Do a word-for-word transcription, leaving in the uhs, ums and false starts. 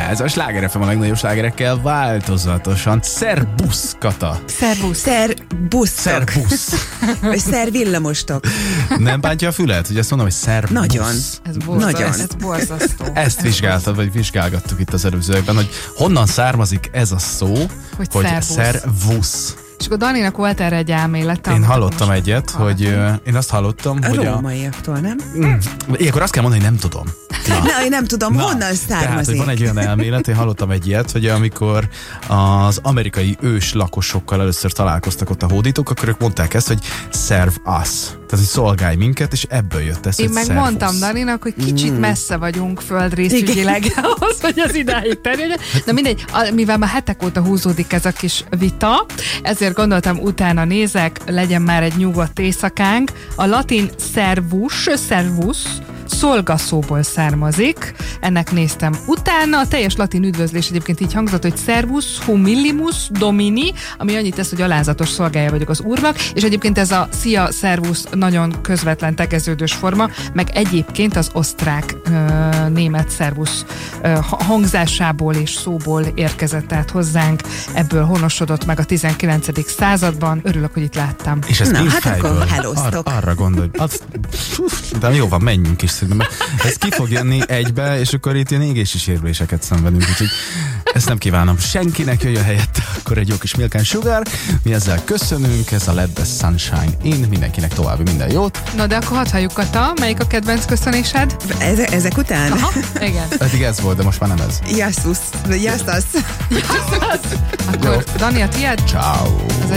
Ez a Sláger ef em a legnagyobb slágerekkel változatosan. Szerbusz, Kata. Szervusz. Szerbusztok. Szerbusz. Vagy szervillamostok. Nem bántja a fület, hogy ezt mondom, hogy szerbusz? Nagyon. Ez borzasztó. Nagyon. Ez borzasztó. Ezt vizsgáltad, vagy vizsgálgattuk itt az előzőekben, hogy honnan származik ez a szó, Hogy hogy szervusz. szervusz. És akkor Daninak volt erre egy elmélete. Én amit hallottam most egyet, hallgatunk. hogy ö, én azt hallottam, A hogy a... rómaiaktól, nem? Mm, ilyenkor azt kell mondani, hogy nem tudom. Na. Na, én nem tudom, Na, honnan Tehát, hogy származik. van egy olyan elmélet, én hallottam egy ilyet, hogy amikor az amerikai ős lakosokkal először találkoztak ott a hódítók, akkor ők mondták ezt, hogy serve us. Tehát, hogy szolgálj minket, és ebből jött ez, Én hogy meg servus. mondtam Daninak, hogy kicsit messze vagyunk földrészügyileg ahhoz, hogy az idáig terjedjen. De mindegy, a- mivel már hetek óta húzódik ez a kis vita, ezért gondoltam, utána nézek, legyen már egy nyugodt éjszakánk. A latin servus, servus, szolgaszóból származik, ennek néztem utána. A teljes latin üdvözlés egyébként így hangzott, hogy servus humilimus domini, ami annyit tesz, hogy alázatos szolgája vagyok az úrnak, és egyébként ez a szia, servus nagyon közvetlen tegeződős forma, meg egyébként az osztrák ö, német servus ö, ha- hangzásából és szóból érkezett át hozzánk, ebből honosodott meg a tizenkilencedik században. Örülök, hogy itt láttam. És ez Na, mind hát fejből. akkor hellóztok. Ar- arra gondolj. Az, de jó van, menjünk is szerintem. Ez ki fog jönni egybe, és akkor itt ilyen égési sérüléseket szenvedünk. Úgyhogy ezt nem kívánom senkinek, jöjjön helyette akkor egy jó kis Milk and Sugar. Mi ezzel köszönünk, ez a Let the Sunshine In. Mindenkinek további minden jót. Na de akkor hadd halljuk, Kata, melyik a kedvenc köszönésed? Ezek, ezek után? Aha, igen. Eddig ez volt, de most már nem ez. Jaszus, vagy jasztasz. Akkor Dani, a tiéd? Ciao.